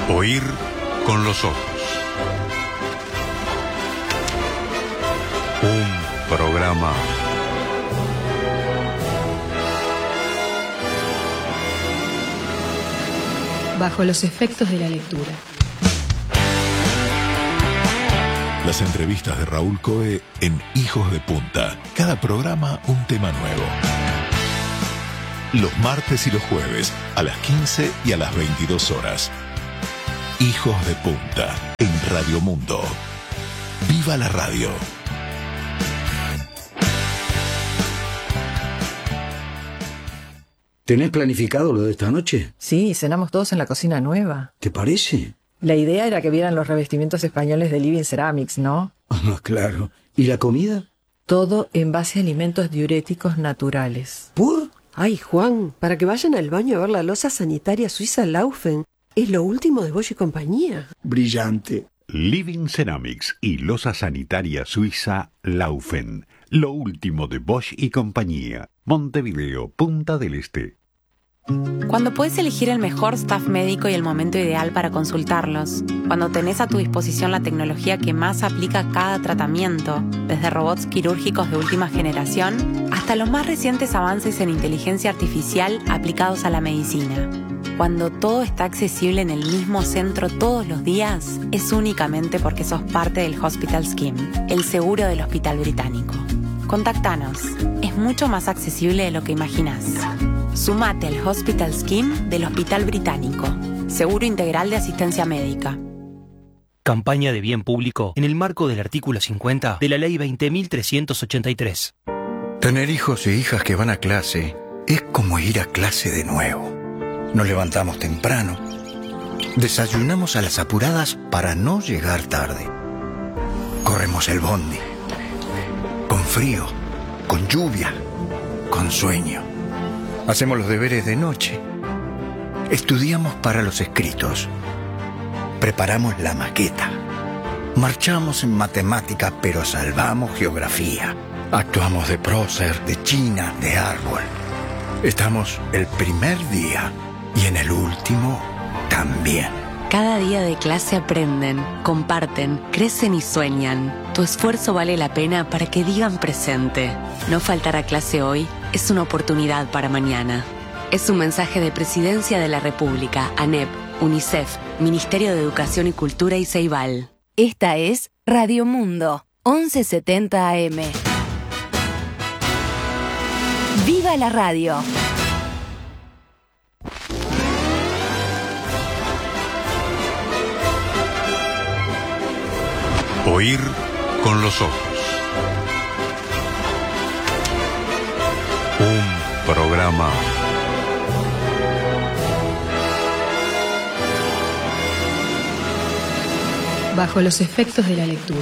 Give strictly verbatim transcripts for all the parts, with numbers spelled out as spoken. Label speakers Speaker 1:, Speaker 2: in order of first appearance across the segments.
Speaker 1: Oír con los ojos. Un programa
Speaker 2: bajo los efectos de la lectura.
Speaker 3: Las entrevistas de Raúl Coe en Hijos de Punta. Cada programa un tema nuevo. Los martes y los jueves a las quince y a las veintidós horas. Hijos de Punta en Radio Mundo. ¡Viva la radio!
Speaker 4: ¿Tenés planificado lo de esta noche?
Speaker 5: Sí, cenamos todos en la cocina nueva.
Speaker 4: ¿Te parece?
Speaker 5: La idea era que vieran los revestimientos españoles de Living Ceramics, ¿no?
Speaker 4: Ah, claro. ¿Y la comida?
Speaker 5: Todo en base a alimentos diuréticos naturales.
Speaker 4: ¿Por?
Speaker 6: Ay, Juan, para que vayan al baño a ver la loza sanitaria suiza Laufen. Es lo último de Bosch y compañía.
Speaker 4: Brillante.
Speaker 7: Living Ceramics y loza sanitaria suiza Laufen. Lo último de Bosch y compañía. Montevideo, Punta del Este.
Speaker 8: Cuando puedes elegir el mejor staff médico y el momento ideal para consultarlos. Cuando tenés a tu disposición la tecnología que más aplica a cada tratamiento, desde robots quirúrgicos de última generación hasta los más recientes avances en inteligencia artificial aplicados a la medicina. Cuando todo está accesible en el mismo centro todos los días, es únicamente porque sos parte del Hospital Scheme, el seguro del Hospital Británico. Contactanos. Es mucho más accesible de lo que imaginás. Sumate al Hospital Scheme del Hospital Británico. Seguro integral de asistencia médica.
Speaker 9: Campaña de bien público en el marco del artículo cincuenta de la Ley veinte mil trescientos ochenta y tres.
Speaker 10: Tener hijos e hijas que van a clase es como ir a clase de nuevo. Nos levantamos temprano. Desayunamos a las apuradas para no llegar tarde. Corremos el bondi. Con frío, con lluvia, con sueño. Hacemos los deberes de noche. Estudiamos para los escritos. Preparamos la maqueta. Marchamos en matemática, pero salvamos geografía. Actuamos de prócer, de china, de árbol. Estamos el primer día y en el último también.
Speaker 11: Cada día de clase aprenden, comparten, crecen y sueñan. Tu esfuerzo vale la pena para que digan presente. No faltar a clase hoy es una oportunidad para mañana. Es un mensaje de Presidencia de la República, ANEP, UNICEF, Ministerio de Educación y Cultura y Ceibal.
Speaker 12: Esta es Radio Mundo, once setenta A M. ¡Viva la radio!
Speaker 1: Oír con los ojos. Un programa
Speaker 2: bajo los efectos de la lectura.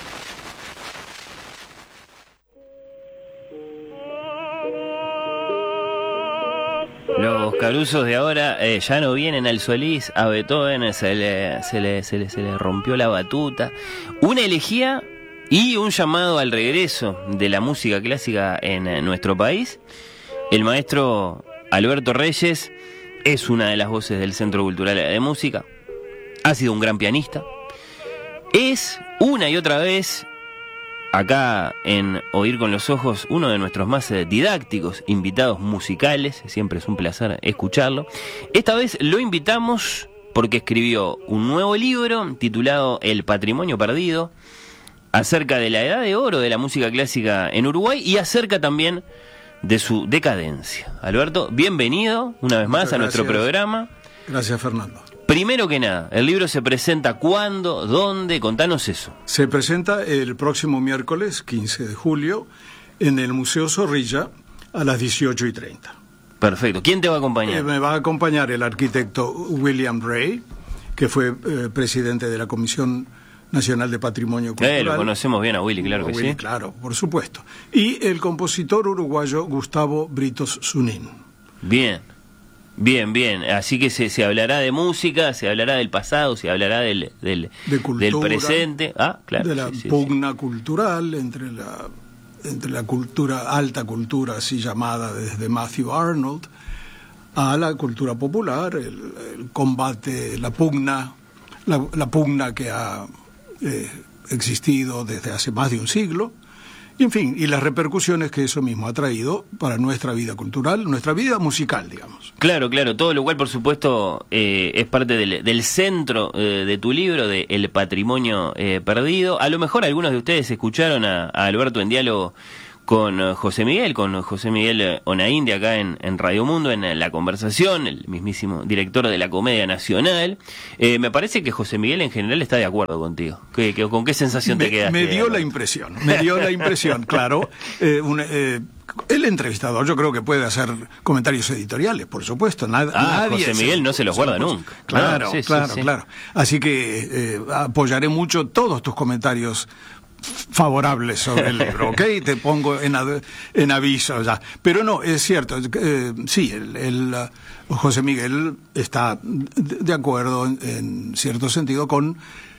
Speaker 13: Los Carusos de ahora eh, ya no vienen al Solís. A Beethoven se le, se, le, se, le, se le rompió la batuta. Una elegía y un llamado al regreso de la música clásica en eh, nuestro país. El maestro Alberto Reyes es una de las voces del Centro Cultural de Música. Ha sido un gran pianista. Es una y otra vez, acá en Oír con los Ojos, uno de nuestros más didácticos invitados musicales. Siempre es un placer escucharlo. Esta vez lo invitamos porque escribió un nuevo libro titulado El Patrimonio Perdido, acerca de la edad de oro de la música clásica en Uruguay y acerca también de su decadencia. Alberto, bienvenido una vez más Muchas a nuestro gracias. programa.
Speaker 14: Gracias, Fernando.
Speaker 13: Primero que nada, ¿el libro se presenta cuándo? ¿Dónde? Contanos eso.
Speaker 14: Se presenta el próximo miércoles, quince de julio, en el Museo Zorrilla, a las dieciocho y treinta.
Speaker 13: Perfecto. ¿Quién te va a acompañar?
Speaker 14: Eh, me va a acompañar el arquitecto William Ray, que fue eh, presidente de la Comisión Nacional de Patrimonio Cultural.
Speaker 13: Eh, lo conocemos bien a Willy, claro que
Speaker 14: Willy,
Speaker 13: sí.
Speaker 14: Claro, por supuesto. Y el compositor uruguayo Gustavo Britos Zunín.
Speaker 13: Bien. Bien, bien. Así que se, se hablará de música, se hablará del pasado, se hablará del, del,
Speaker 14: de cultura,
Speaker 13: del presente. Ah, claro.
Speaker 14: De la
Speaker 13: sí, sí,
Speaker 14: pugna
Speaker 13: sí.
Speaker 14: cultural entre la, entre la cultura, alta cultura así llamada desde Matthew Arnold, a la cultura popular, el, el combate, la pugna, la, la pugna que ha eh, existido desde hace más de un siglo, y en fin, y las repercusiones que eso mismo ha traído para nuestra vida cultural, nuestra vida musical, digamos.
Speaker 13: Claro, claro, todo lo cual, por supuesto, eh, es parte del, del centro eh, de tu libro, de El Patrimonio eh, Perdido. A lo mejor algunos de ustedes escucharon a, a Alberto en diálogo con uh, José Miguel, con José Miguel Onaíndia acá en, en Radio Mundo, en, en La Conversación, el mismísimo director de la Comedia Nacional. Eh, me parece que José Miguel en general está de acuerdo contigo. ¿Qué, qué, ¿Con qué sensación
Speaker 14: me,
Speaker 13: te quedaste?
Speaker 14: Me dio la impresión, me dio la impresión, claro. Eh, un, eh, el entrevistador yo creo que puede hacer comentarios editoriales, por supuesto. Nad,
Speaker 13: ah,
Speaker 14: nadie
Speaker 13: José Miguel no se los guarda nunca.
Speaker 14: Claro,
Speaker 13: no, sí,
Speaker 14: claro,
Speaker 13: sí, sí.
Speaker 14: claro. Así que eh, apoyaré mucho todos tus comentarios favorables sobre el libro, ¿ok? Te pongo en, en aviso ya. Pero no, es cierto, eh, sí, el, el uh, José Miguel está de acuerdo en, en cierto sentido con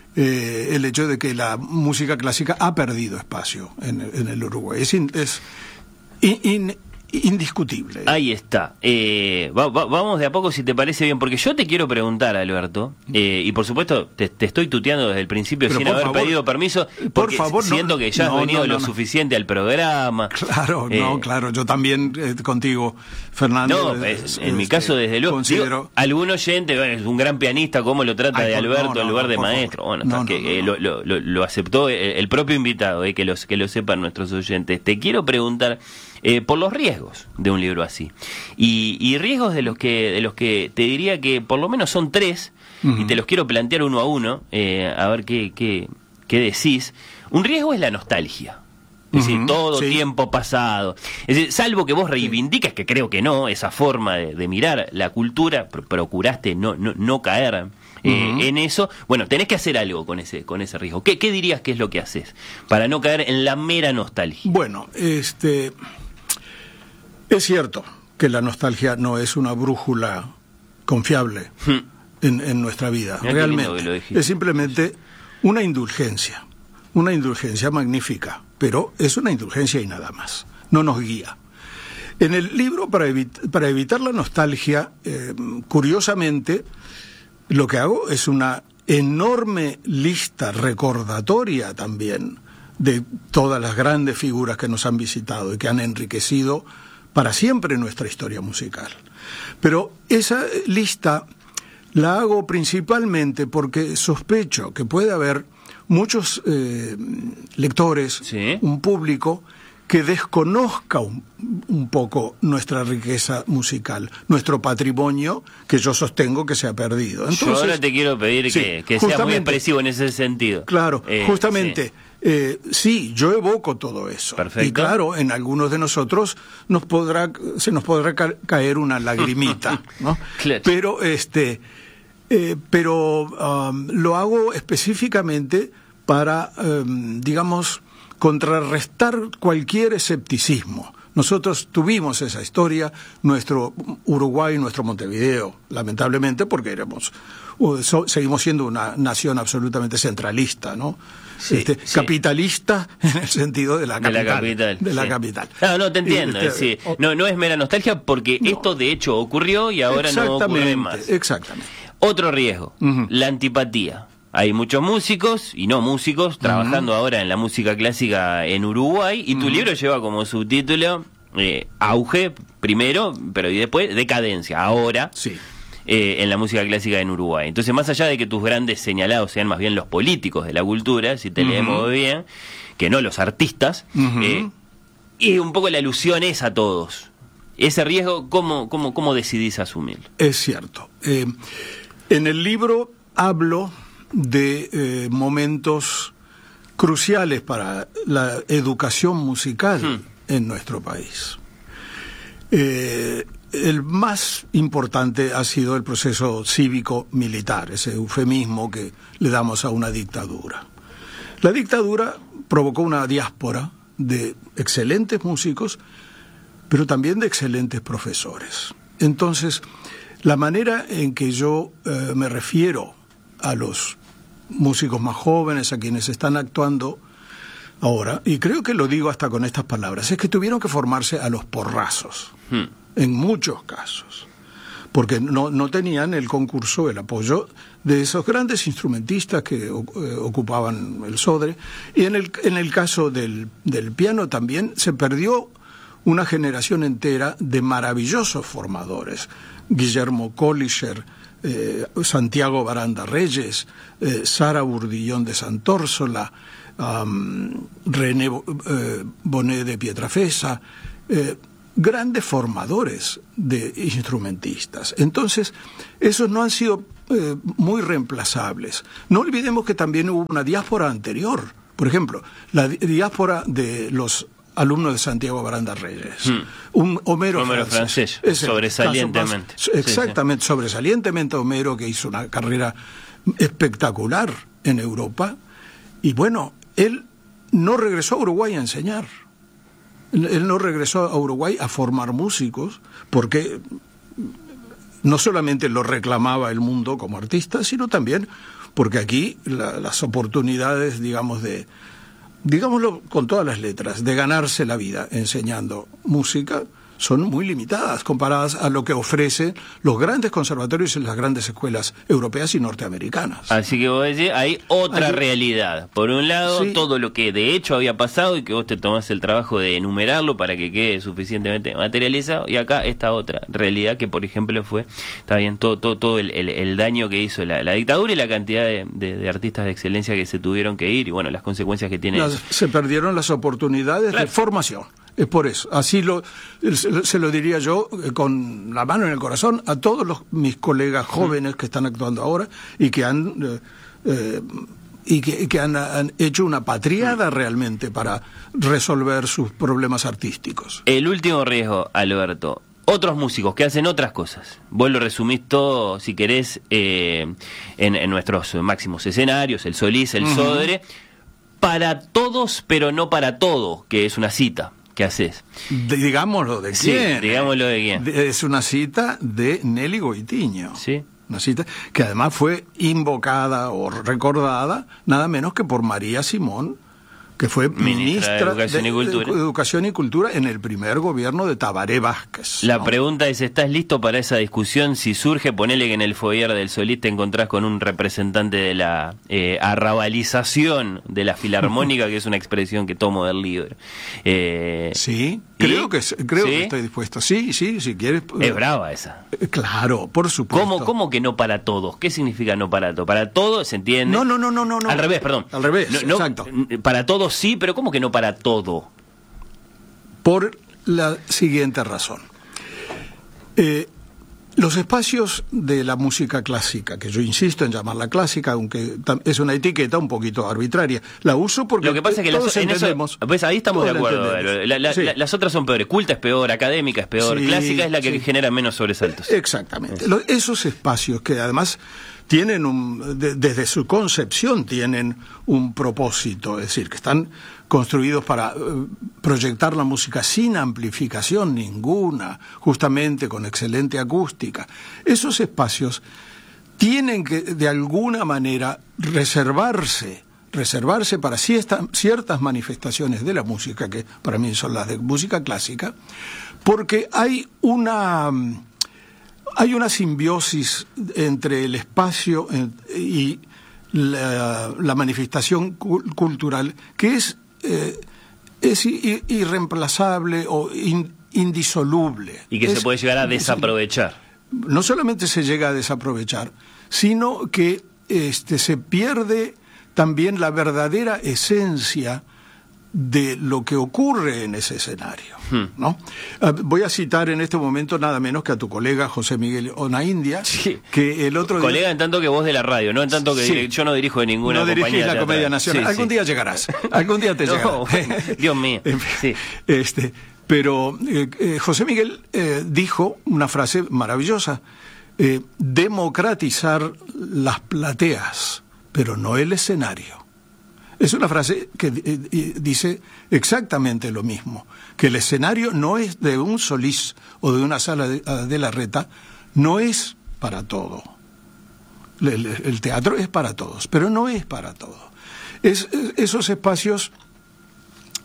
Speaker 14: eh, el hecho de que la música clásica ha perdido espacio en, en el Uruguay. Es, in, es in, in, indiscutible.
Speaker 13: Ahí está. Eh, va, va, vamos de a poco, si te parece bien, porque yo te quiero preguntar, Alberto, eh, y por supuesto te, te estoy tuteando desde el principio pero sin haber favor, pedido permiso, porque por favor, siento no, que ya no, has venido no, no, lo no. suficiente al programa.
Speaker 14: Claro,
Speaker 13: eh,
Speaker 14: no, claro, yo también eh, contigo, Fernando.
Speaker 13: No,
Speaker 14: eh,
Speaker 13: es, en este, mi caso, desde luego, considero... digo, algún oyente, bueno, es un gran pianista, ¿cómo lo trata Ay, de Alberto no, en lugar de maestro? Favor. Bueno, que eh, lo, lo, lo aceptó el, el propio invitado, eh, que, los, que lo sepan nuestros oyentes. Te quiero preguntar... Eh, por los riesgos de un libro así y, y riesgos de los que de los que te diría que por lo menos son tres uh-huh. y te los quiero plantear uno a uno eh, a ver qué, qué, qué decís. Un riesgo es la nostalgia, es decir, uh-huh. todo sí. tiempo pasado, es decir, salvo que vos reivindiques, que creo que no, esa forma de, de mirar la cultura, pro- procuraste no, no, no caer Eh, uh-huh. en eso, bueno, tenés que hacer algo con ese con ese riesgo. ¿Qué, qué dirías que es lo que haces para no caer en la mera nostalgia?
Speaker 14: Bueno, este es cierto que la nostalgia no es una brújula confiable hmm. en, en nuestra vida. Mira realmente es simplemente una indulgencia, una indulgencia magnífica, pero es una indulgencia y nada más, no nos guía. En el libro, para, evit- para evitar la nostalgia, eh, curiosamente, lo que hago es una enorme lista recordatoria también de todas las grandes figuras que nos han visitado y que han enriquecido para siempre nuestra historia musical. Pero esa lista la hago principalmente porque sospecho que puede haber muchos eh, lectores, ¿sí? un público que desconozca un, un poco nuestra riqueza musical, nuestro patrimonio, que yo sostengo que se ha perdido. Entonces,
Speaker 13: yo ahora te quiero pedir sí, que, que sea muy expresivo en ese sentido.
Speaker 14: Claro, eh, justamente, sí. Eh, sí, yo evoco todo eso.
Speaker 13: Perfecto.
Speaker 14: Y claro, en algunos de nosotros nos podrá, se nos podrá ca- caer una lagrimita, ¿no?
Speaker 13: Claro.
Speaker 14: Pero, este, eh, pero um, lo hago específicamente para, um, digamos, contrarrestar cualquier escepticismo. Nosotros tuvimos esa historia, nuestro Uruguay, nuestro Montevideo, lamentablemente, porque éramos, so, seguimos siendo una nación absolutamente centralista, ¿no?
Speaker 13: Sí,
Speaker 14: este,
Speaker 13: sí.
Speaker 14: Capitalista en el sentido de la capital.
Speaker 13: De la capital.
Speaker 14: De la
Speaker 13: sí.
Speaker 14: capital.
Speaker 13: No, no, te entiendo.
Speaker 14: Este,
Speaker 13: sí. no, no es mera nostalgia porque no. esto de hecho ocurrió y ahora no ocurre más.
Speaker 14: Exactamente.
Speaker 13: Otro riesgo, uh-huh. la antipatía. Hay muchos músicos y no músicos trabajando uh-huh. ahora en la música clásica en Uruguay y tu uh-huh. libro lleva como subtítulo eh, auge primero, pero y después decadencia, ahora
Speaker 14: sí.
Speaker 13: eh, en la música clásica en Uruguay. Entonces, más allá de que tus grandes señalados sean más bien los políticos de la cultura, si te uh-huh. leemos bien, que no los artistas, uh-huh. eh, y un poco la alusión es a todos. Ese riesgo, ¿cómo, cómo, cómo decidís asumirlo?
Speaker 14: Es cierto. Eh, en el libro hablo de eh, momentos cruciales para la educación musical hmm. en nuestro país. Eh, el más importante ha sido el proceso cívico-militar, ese eufemismo que le damos a una dictadura. La dictadura provocó una diáspora de excelentes músicos, pero también de excelentes profesores. Entonces, la manera en que yo eh, me refiero a los músicos más jóvenes, a quienes están actuando ahora, y creo que lo digo hasta con estas palabras, es que tuvieron que formarse a los porrazos, hmm. en muchos casos. porque no, no tenían el concurso, el apoyo de esos grandes instrumentistas que eh, ocupaban el Sodre. Y en el, en el caso del, del piano también se perdió una generación entera de maravillosos formadores. Guillermo Collicher, eh, Santiago Baranda Reyes, eh, Sara Burdillón de Santórsola, um, René eh, Bonet de Pietrafesa, eh, grandes formadores de instrumentistas. Entonces, esos no han sido eh, muy reemplazables. No olvidemos que también hubo una diáspora anterior. Por ejemplo, la di- diáspora de los alumnos de Santiago Baranda Reyes. Hmm. Un Homero,
Speaker 13: Homero
Speaker 14: francés.
Speaker 13: francés sobresalientemente.
Speaker 14: Más, exactamente, sí, sí. sobresalientemente Homero, que hizo una carrera espectacular en Europa. Y bueno, él no regresó a Uruguay a enseñar. Él no regresó a Uruguay a formar músicos, porque no solamente lo reclamaba el mundo como artista, sino también porque aquí la, las oportunidades, digamos, de, digámoslo con todas las letras, de ganarse la vida enseñando música, son muy limitadas comparadas a lo que ofrecen los grandes conservatorios en las grandes escuelas europeas y norteamericanas.
Speaker 13: Así que vos decís, hay otra
Speaker 14: Hay...
Speaker 13: realidad. Por un lado,
Speaker 14: sí.
Speaker 13: todo lo que de hecho había pasado y que vos te tomás el trabajo de enumerarlo para que quede suficientemente materializado, y acá esta otra realidad que, por ejemplo, fue, está bien, todo todo todo el, el, el daño que hizo la, la dictadura y la cantidad de, de, de artistas de excelencia que se tuvieron que ir, y bueno, las consecuencias que tiene
Speaker 14: las,
Speaker 13: eso.
Speaker 14: Se perdieron las oportunidades claro. de formación. Es por eso, así lo se, se lo diría yo eh, con la mano en el corazón a todos los, mis colegas jóvenes que están actuando ahora y que han eh, eh, y que, que han, han hecho una patriada realmente para resolver sus problemas artísticos.
Speaker 13: El último riesgo, Alberto, otros músicos que hacen otras cosas. Vos lo resumís todo, si querés, eh, en, en nuestros máximos escenarios, el Solís, el uh-huh. Sodre, para todos pero no para todo, que es una cita. ¿Qué haces?
Speaker 14: De, digámoslo de quién.
Speaker 13: Sí, digámoslo de quién.
Speaker 14: De, es una cita de Nelly Goitiño.
Speaker 13: Sí.
Speaker 14: Una cita que además fue invocada o recordada nada menos que por María Simón, que fue ministra, ministra de, Educación, de, y Cultura. de Educación y Cultura en el primer gobierno de Tabaré Vázquez.
Speaker 13: La
Speaker 14: ¿no?
Speaker 13: pregunta es, ¿estás listo para esa discusión? Si surge, ponele que en el foyer del Solís te encontrás con un representante de la eh, arrabalización de la filarmónica, que es una expresión que tomo del libro. Eh,
Speaker 14: sí, creo, que, creo
Speaker 13: ¿sí?
Speaker 14: que estoy dispuesto. Sí, sí, si quieres.
Speaker 13: Es brava esa.
Speaker 14: Claro, por supuesto.
Speaker 13: ¿Cómo, cómo que no para todos? ¿Qué significa no para todos? ¿Para todos se entiende?
Speaker 14: No, no, no, no, no.
Speaker 13: Al revés, perdón.
Speaker 14: Al revés,
Speaker 13: no, no,
Speaker 14: exacto.
Speaker 13: Para todos sí, pero ¿cómo que no para todo?
Speaker 14: Por la siguiente razón. Eh, los espacios de la música clásica, que yo insisto en llamarla clásica, aunque es una etiqueta un poquito arbitraria, la uso porque
Speaker 13: lo que pasa es que
Speaker 14: todos
Speaker 13: las,
Speaker 14: entendemos.
Speaker 13: Eso, pues ahí estamos de acuerdo. La, la,
Speaker 14: sí.
Speaker 13: la, las otras son peores. Culta es peor, académica es peor, sí, clásica es la que sí. genera menos sobresaltos.
Speaker 14: Exactamente. Los, esos espacios que además tienen un, de, desde su concepción tienen un propósito, es decir, que están construidos para uh, proyectar la música sin amplificación ninguna, justamente con excelente acústica. Esos espacios tienen que, de alguna manera, reservarse, reservarse para cierta, ciertas manifestaciones de la música, que para mí son las de música clásica, porque hay una... Hay una simbiosis entre el espacio y la, la manifestación cultural que es, eh, es irreemplazable o in, indisoluble.
Speaker 13: Y que
Speaker 14: es,
Speaker 13: se puede llegar a desaprovechar.
Speaker 14: No solamente se llega a desaprovechar, sino que este, se pierde también la verdadera esencia de lo que ocurre en ese escenario, ¿no? Uh, voy a citar en este momento nada menos que a tu colega José Miguel Onaindia,
Speaker 13: sí.
Speaker 14: que el otro
Speaker 13: colega
Speaker 14: día...
Speaker 13: en tanto que vos de la radio, no en tanto que sí. yo no dirijo de ninguna
Speaker 14: no
Speaker 13: compañía.
Speaker 14: No dirigís la Comedia Nacional.
Speaker 13: Sí,
Speaker 14: algún
Speaker 13: sí.
Speaker 14: día llegarás, algún día te
Speaker 13: no,
Speaker 14: llegarás.
Speaker 13: Dios mío. Sí.
Speaker 14: Este, pero eh, eh, José Miguel eh, dijo una frase maravillosa: eh, democratizar las plateas, pero no el escenario. Es una frase que eh, dice exactamente lo mismo, que el escenario no es de un Solís o de una sala de, de la Reta, no es para todo. El, el teatro es para todos, pero no es para todo. Es, esos espacios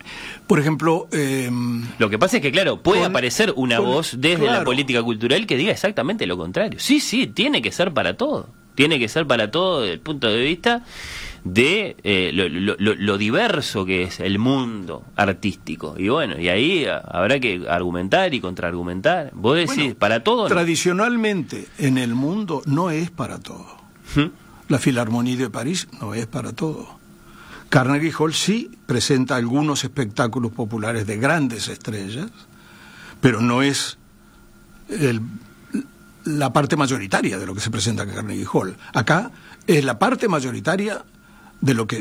Speaker 14: Por ejemplo... Eh,
Speaker 13: lo que pasa es que, claro, puede
Speaker 14: con,
Speaker 13: aparecer una
Speaker 14: con,
Speaker 13: voz desde
Speaker 14: claro.
Speaker 13: la política cultural que diga exactamente lo contrario. Sí, sí, tiene que ser para todo. Tiene que ser para todo desde el punto de vista de eh, lo, lo, lo, lo diverso que es el mundo artístico. Y bueno, y ahí habrá que argumentar y contraargumentar. Vos decís, bueno, ¿para todo?
Speaker 14: Tradicionalmente no? En el mundo no es para todo. ¿Mm? La Filarmonía de París no es para todo. Carnegie Hall sí presenta algunos espectáculos populares de grandes estrellas, pero no es el, la parte mayoritaria de lo que se presenta en Carnegie Hall. Acá es la parte mayoritaria de lo que